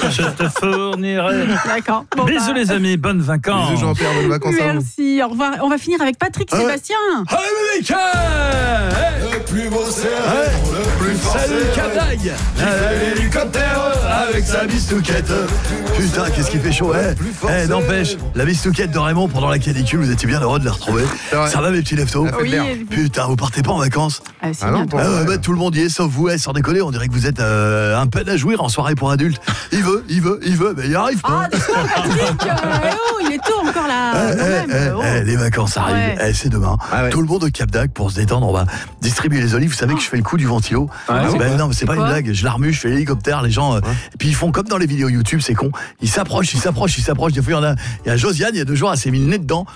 Je te fournirai. D'accord. Bisous les amis, bonnes vacances. Bisous Jean-Pierre, bonnes vacances à vous. Merci, au revoir. On va finir avec Patrick Sébastien. Allez Mika, Le plus beau cerf, le plus fort salut Cabdag. qui fait l'hélicoptère avec sa bistouquette. Putain, qu'est-ce qui fait chaud, n'empêche, la bistouquette de Raymond pendant la canicule, vous étiez bien heureux de la retrouver. Ça va mes petits leftos? Ça fait Oui, bien. Putain, vous partez pas en vacances? c'est Ah non, bientôt. pour- Bah, tout le monde y est, sauf vous, sans déconner, on dirait que vous êtes un peine à jouir en soirée pour adultes. Il veut, mais il arrive pas. Ah, doucement, Patrick. Il est tôt encore là. quand même. Les vacances arrivent, Ouais. c'est demain. Ah ouais. Tout le monde au Cap d'Agde pour se détendre, on va distribuer les olives. Vous savez que je fais le coup du ventilo. Non, mais c'est pas une quoi blague, je l'armue, je fais l'hélicoptère, les gens. Et puis ils font comme dans les vidéos YouTube, c'est con. Ils s'approchent. Des fois, il y a Josiane, il y a 2 jours, elle s'est mis le nez dedans.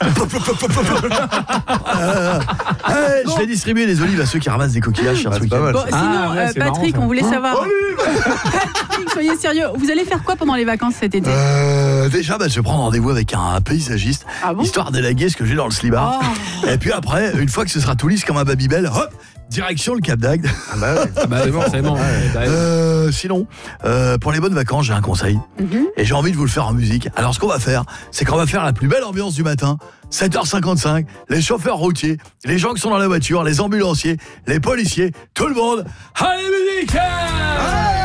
Je fais distribuer les olives à ceux qui ramassent des coquillages. c'est pas mal. Bon, sinon, ouais, c'est Patrick, marrant, ça. on voulait savoir. Patrick, soyez sérieux. Vous allez faire quoi pendant les vacances cet été? Déjà, je vais prendre rendez-vous avec un paysagiste, Ah bon? histoire d'élaguer ce que j'ai dans le slibard. Oh. Et puis après, une fois que ce sera tout lisse comme un Babybel, hop, direction le Cap d'Agde. Ah bah ouais. Bah, forcément. Sinon, pour les bonnes vacances, j'ai un conseil. Et j'ai envie de vous le faire en musique. Alors, ce qu'on va faire, c'est qu'on va faire la plus belle ambiance du matin. 7h55, les chauffeurs routiers, les gens qui sont dans la voiture, les ambulanciers, les policiers, tout le monde. Allez, musique!